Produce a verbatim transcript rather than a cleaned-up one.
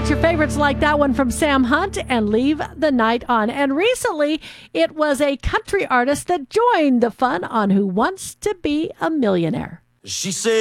out your favorites like that one from Sam Hunt and Leave the Night On. And recently, it was a country artist that joined the fun on Who Wants to Be a Millionaire. She said